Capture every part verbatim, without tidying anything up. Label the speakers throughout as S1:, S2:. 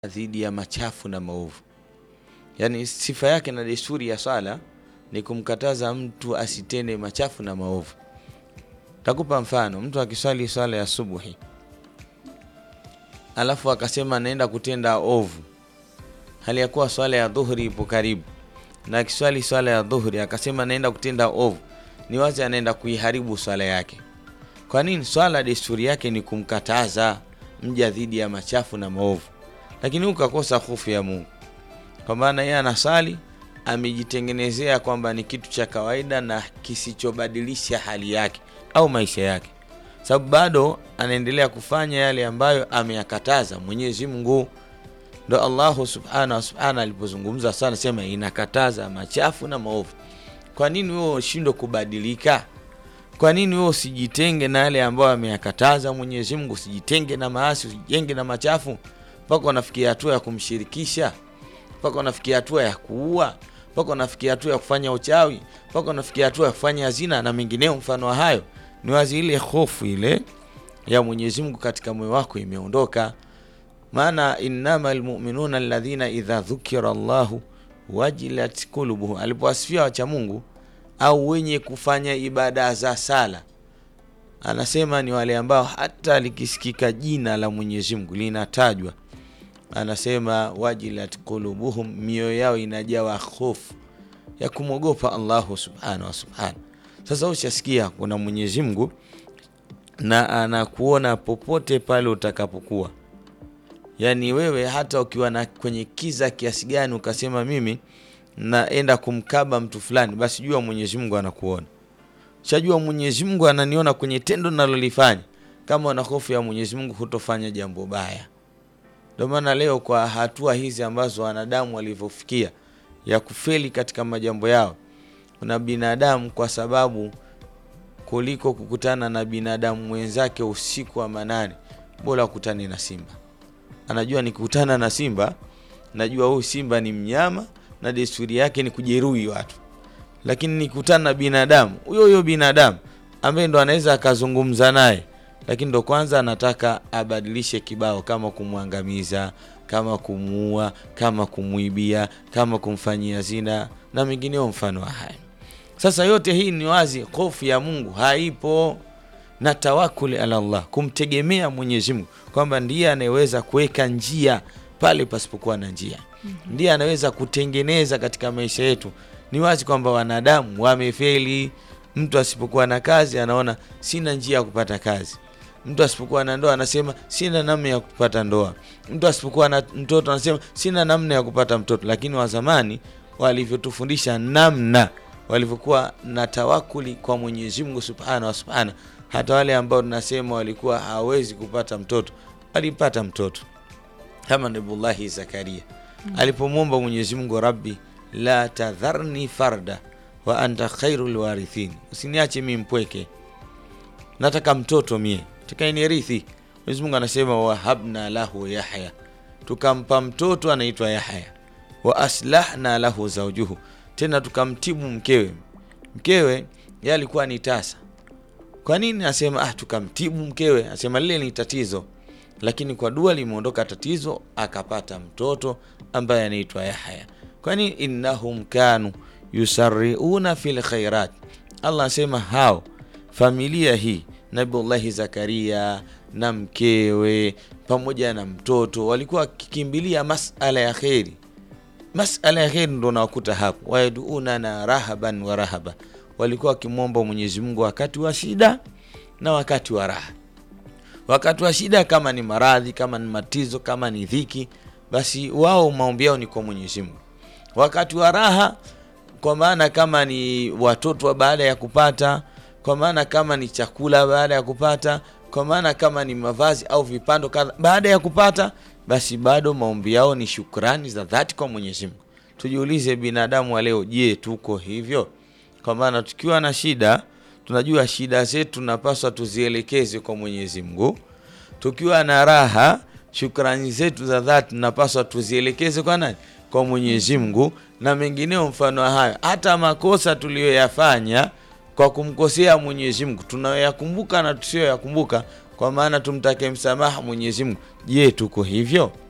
S1: dhidi ya machafu na maovu. Yani sifa yake na desturi ya sala ni kumkataza mtu asitende machafu na maovu. Takupa mfano, mtu akiswali swala ya subuhi alafu akasema naenda kutenda ovu, hali ya kuwa swala ya dhuhuri ipo karibu, na akiswali swala ya dhuhuri akasema naenda kutenda ovu, ni wazi anaenda kuiharibu swala yake. Kwa nini? Swala desturi yake ni kumkataza mja dhidi ya machafu na maovu, lakini ukakosa hofu ya Mungu. Kwa maana yeye anasali amejitengenezea kwamba ni kitu cha kawaida na kisichobadilisha hali yake au maisha yake, sababu bado anaendelea kufanya yale ambayo ameyakataza Mwenyezi Mungu. Ndio Allah subhanahu wa subhana alipozungumza sana sema inakataza machafu na maovu. Kwa nini wewe ushindwe kubadilika? Kwa nini wewe usijitenge na yale ambayo ameyakataza Mwenyezi Mungu? Usijitenge na maasi, usijitenge na machafu mpaka unafikia hatua ya kumshirikisha, mpaka unafikia hatua ya kuua, mpaka unafikia hatua ya kufanya uchawi, mpaka unafikia hatua ya kufanya zina na mengineo mfano wa hayo. Ni wazi ile hofu ile ya Mwenyezi Mungu katika moyo wako imeondoka. Maana innamal mu'minuna alladhina idha dhukira Allahu wajilat qulubuhum, alipowasifia wacha Mungu au wenye kufanya ibada za sala, anasema ni wale ambao hata likisikika jina la Mwenyezi Mungu linatajwa, anasema wajilat qulubuhum, mioyo yao inajawa hofu ya kumogopa Allah subhanahu wa subhana. Sasa ushasikia kuna Mwenyezi Mungu na anakuona popote pale utakapokuwa. Yani wewe hata ukiwa na kwenye kiza kiasi gani ukasema mimi naenda kumkaba mtu fulani, basi jua Mwenyezi Mungu anakuona. Shajua Mwenyezi Mungu ananiona kwenye tendo ninalolifanya. Kama una hofu ya Mwenyezi Mungu hutofanya jambo baya. Ndio maana leo kwa hatua hizi ambazo wanadamu walivyofikia ya kufeli katika majambo yao, kuna binadamu kwa sababu kuliko kukutana na binadamu mwenzake usiku wa manane, bora kukutane na simba. Anajua nikikutana na simba, najua huyu simba ni mnyama na desturi yake ni kujeruhi watu. Lakini nikikutana na binadamu, huyo huyo binadamu ambaye ndo anaweza akazungumza naye, lakini ndo kwanza anataka abadilishe kibao, kama kumwangamiza, kama kumuua, kama kumuibia, kama kumfanyia zina na mengineo mfano haya. Sasa yote hii ni wazi hofu ya Mungu haipo, na tawakkul ala Allah, kumtegemea Mwenyezi Mungu kwamba ndiye anayeweza kuweka njia pale pasipokuwa na njia. Mm-hmm. Ndiye anaweza kutengeneza katika maisha yetu. Ni wazi kwamba wanadamu wamefeli. Mtu asipokuwa na kazi anaona sina njia ya kupata kazi. Mtu asipokuwa na ndoa anasema sina namna ya kupata ndoa. Mtu asipokuwa na mtoto anasema sina namna ya kupata mtoto. Lakini wa zamani walivyotufundisha namna walivyokuwa na tawakuli kwa Mwenyezi Mungu subhanahu wa subhana, hata wale ambao tunasema walikuwa hawezi kupata mtoto walipata mtoto. Kama Nabii Zakaria mm. alipomwomba Mwenyezi Mungu, Rabbi la tadharni farda wa anta khairul warithin, usiniache mimi mpweke, nataka mtoto mie atakayenirithi. Mwenyezi Mungu anasema wahabna lahu Yahya, tukampa mtoto anaitwa Yahya, wa aslahna lahu zawjuhu, tena tukamtibu mkewe. Mkewe yeye alikuwa ni tasa. Kwa nini asema ah tukamtibu mkewe? Asema lile ni tatizo, lakini kwa dua limeondoka tatizo, akapata mtoto ambaye anaitwa Yahya. Kwani innahum kanu yusarriuna fil khairat. Allah asema hao familia hii Nabii Zakaria na mkewe pamoja na mtoto walikuwa kikimbilia masala ya khairi. Masala ya khairi ndo nawakuta hapo. Wayaduuna na rahaban wa rahaba, walikuwa kimomba Mwenyezi Mungu wakati wa shida na wakati wa raha. Wakati wa shida kama ni maradhi, kama ni matizo, kama ni dhiki, basi wao maombi yao ni kwa Mwenyezi Mungu. Wakati wa raha, kwa maana kama ni watoto baada ya kupata, kwa maana kama ni chakula baada ya kupata, kwa maana kama ni mavazi au vipando kadha baada ya kupata, basi bado maombi yao ni shukrani za dhati kwa Mwenyezi Mungu. Tujiulize binadamu wa leo, je, tuko hivyo? Kwa maana tukiwa na shida, tunajua shida zetu tunapaswa tuzielekeze kwa Mwenyezi Mungu. Tukiwa na raha, shukrani zetu za dhati tunapaswa tuzielekeze kwa nani? Kwa Mwenyezi Mungu. Na mengineo mfano hayo. Hata makosa tuliyoyafanya kwa kumkosea Mwenyezi Mungu tunayoyakumbuka na tusiyoyakumbuka, kwa maana tumtake msamaha Mwenyezi Mungu. Je, tuko hivyo?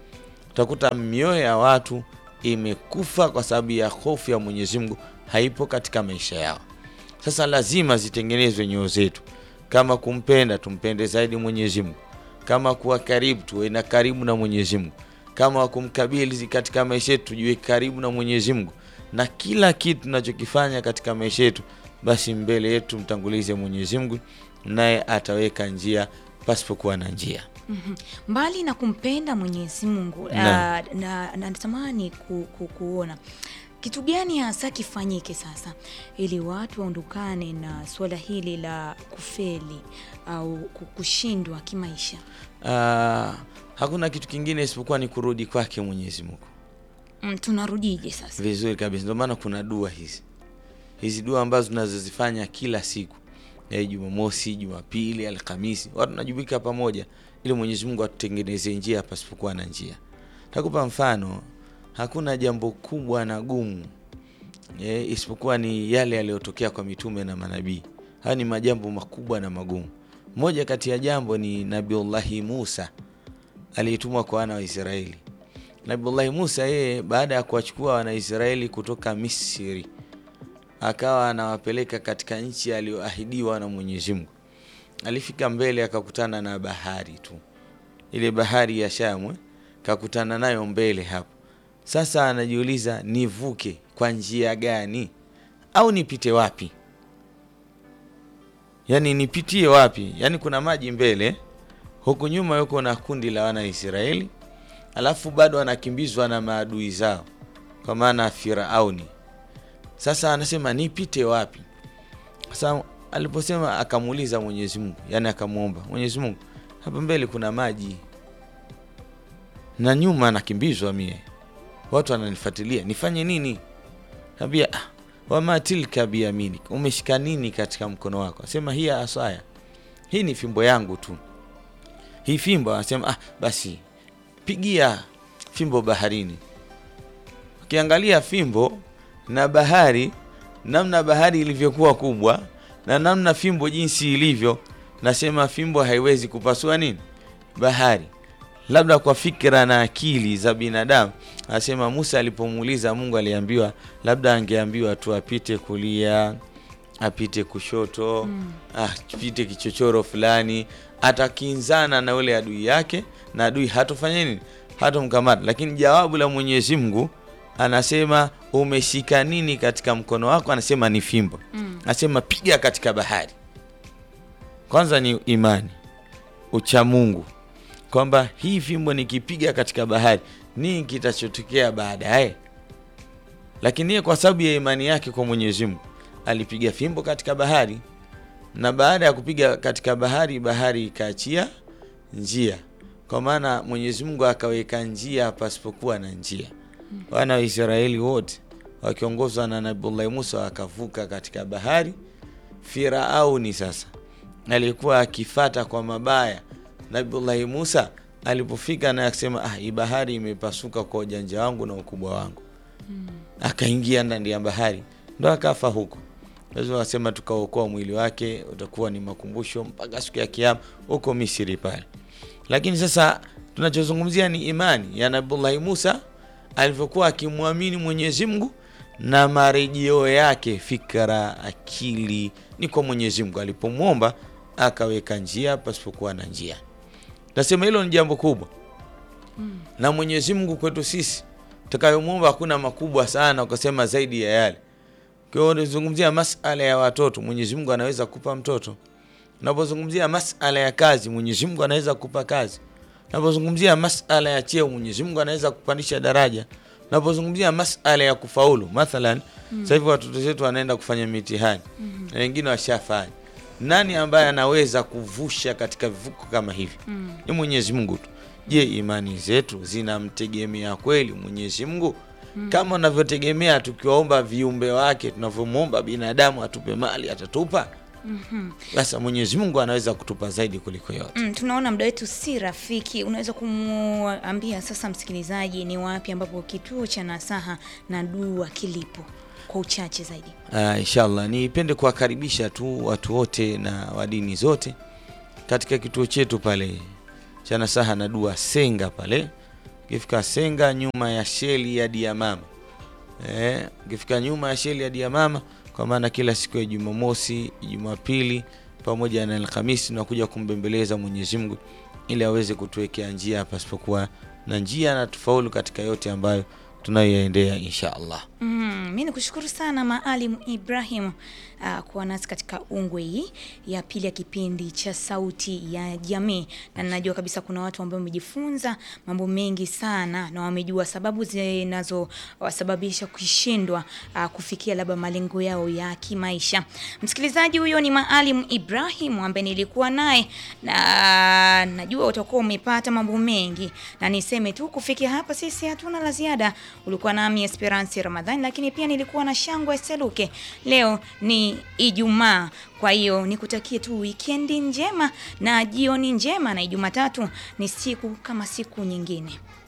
S1: utakuta mioyo ya watu imekufa kwa sababu ya hofu ya Mwenyezi Mungu haipo katika maisha yao. Sasa lazima zitengenezwe nyoyo zetu. Kama kumpenda, tumpende zaidi Mwenyezi Mungu. Kama kuwa karibu, tuwe na karibu na Mwenyezi Mungu. Kama kumkabili katika maisha yetu, tujue karibu na Mwenyezi Mungu. Na kila kitu tunachokifanya katika maisha yetu, basi mbele yetu mtangulize Mwenyezi Mungu, naye ataweka njia pasipokuwa na njia.
S2: Mm-hmm. Mbali na kumpenda Mwenyezi Mungu, na uh, na natamani ku, ku, kuona kitu gani hasa kifanyike sasa ili watu waondokane na swala hili la kufeli au kushindwa kimaisha.
S1: Uh, hakuna kitu kingine isipokuwa ni kurudi kwake Mwenyezi Mungu.
S2: Mm, tunarudije sasa?
S1: Vizuri kabisa. Ndio maana kuna dua hizi. Hizi dua ambazo tunazozifanya kila siku. Ya Jumamosi, Jumapili, Alhamisi, watu tunajumuika pamoja ili Mwenyezi Mungu atutengenezee njia pasipokuwa na njia. Takupa mfano, hakuna jambo kubwa na gumu e, isipokuwa ni yale yaliyotokea kwa mitume na manabii. Haya ni majambo makubwa na magumu. Moja kati ya jambo ni Nabiullahi Musa aliyetumwa kwa wana wa Israeli. Nabiullahi Musa yeye baada ya kuwachukua wana Israeli kutoka Misri, akawa anawapeleka katika nchi aliyoahidiwa na Mwenyezi Mungu. Alifika mbele akakutana na bahari tu. Ile bahari ya Shamu, kakutana nayo mbele hapo. Sasa anajiuliza, nivuke kwa njia gani au nipite wapi? Yaani nipitie wapi? Yaani kuna maji mbele, huku nyuma yuko na kundi la wana Israeli, alafu bado anakimbizwa na maadui zao kwa maana Firauni. Sasa anasema nipite wapi? Sasa aliposema akamuuliza Mwenyezi Mungu, yani akamuomba Mwenyezi Mungu, hapa mbele kuna maji na nyuma anakimbizwa mie, watu wananifuatilia, nifanye nini? Ambia, ah, wama tilka biyaminik, umeshika nini katika mkono wako? Asema hii asaya, hii ni fimbo yangu tu. Hii fimbo. Anasema ah, basi pigia fimbo baharini. Ukiangalia fimbo na bahari, namna bahari ilivyokuwa kubwa na namna fimbo jinsi ilivyo, nasema fimbo haiwezi kupasua nini? Bahari. Labda kwa fikra na akili za binadamu. Anasema Musa alipomuuliza Mungu aliambiwa labda angeambiwa tu apite kulia, apite kushoto, mm. apite kichochoro fulani, atakinzana na ule adui yake na adui hatofanya nini? Hatomkamata. Lakini jawabu la Mwenyezi Mungu anasema umeshika nini katika mkono wako? Anasema ni fimbo. Mm. Anasema piga katika bahari. Kwanza ni imani, ucha Mungu, kwamba hii fimbo nikipiga katika bahari nini kitachotokea baadaye. Lakini kwa sababu ya imani yake kwa Mwenyezi Mungu alipiga fimbo katika bahari, na baada ya kupiga katika bahari, bahari ikaachia njia, kwa maana Mwenyezi Mungu akaweka njia pasipokuwa na njia. Wana wa Israeli wote wakiongozwa na Nabii Musa wakavuka katika bahari. Firauni sasa alikuwa akifata kwa mabaya Nabii Musa, alipofika na akasema ah, hii bahari imepasuka kwa ujanja wangu na ukubwa wangu. Hmm. Akaingia ndani ya bahari, ndo akafa huko. Lazima wasema tukaokoa mwili wake, utakuwa ni makumbusho mpaka siku ya Kiyama huko Misri pale. Lakini sasa tunachozungumzia ni imani ya Nabii Musa alivyokuwa akimwamini Mwenyezi Mungu, na marejeo yake, fikra, akili ni kwa Mwenyezi Mungu. Alipomuomba akaweka njia pasipokuwa na njia. Nasema hilo ni jambo kubwa. Mm. Na Mwenyezi Mungu kwetu sisi tutakayomuomba hakuna makubwa sana ukasema zaidi ya yale. Kwa hiyo unazungumzia masuala ya watoto, Mwenyezi Mungu anaweza kukupa mtoto. Unapozungumzia masuala ya kazi, Mwenyezi Mungu anaweza kukupa kazi. Unapozungumzia masuala ya cheo, Mwenyezi Mungu anaweza kupandisha daraja. Unapozungumzia masuala ya kufaulu, mathalan, mm. sasa hivi watoto wetu wanaenda kufanya mitihani. Mm. Na wengine washafanya. Nani ambaye anaweza kuvusha katika vivuko kama hivi? Mm. Ni Mwenyezi Mungu tu. Je, imani zetu zinamtegemea kweli Mwenyezi Mungu? Mm. Kama unavyotegemea tukiwaomba viumbe wake, tunavyomuomba binadamu atupe mali atatupa? Mhm. Basi Mwenyezi Mungu anaweza kutupa zaidi kuliko yote.
S2: Mm, tunaona muda wetu si rafiki. Unaweza kumwambia sasa msikilizaji ni wapi ambapo kituo cha nasaha na dua kilipo kwa uchache zaidi?
S1: Ah, inshallah nipende kuwakaribisha tu watu wote na wa dini zote katika kituo chetu pale cha nasaha na dua Senga pale ukifika Senga nyuma ya sheli ya Diamama. Eh, ukifika nyuma ya sheli ya Diamama, kwa maana kila siku ya Jumamosi, Jumapili pamoja na Alhamisi tunakuja kumbembeleza Mwenyezi Mungu ili aweze kutuwekea njia pasipokuwa na njia na tufaulu katika yote ambayo tunayoendea insha Allah.
S2: Mm, mimi nikushukuru sana Maalim Ibrahim uh, kuwa nasi katika ungwe hii ya pili ya kipindi cha Sauti ya Jamii, na ninajua kabisa kuna watu ambao wamejifunza mambo mengi sana na wamejua sababu zinazowasababisha kushindwa uh, kufikia labda malengo yao ya kimaisha. Msikilizaji, huyo ni Maalim Ibrahim ambaye nilikuwa naye, na najua utakuwa umepata mambo mengi, na niseme tu kufikia hapa sisi hatuna la ziada. Ulikuwa nami Esperance Ramadhani, lakini pia nilikuwa na Shangwe Seluke. Leo ni Ijumaa, kwa hiyo nikutakie tu weekend njema na jioni njema, na Jumatatu ni siku kama siku nyingine.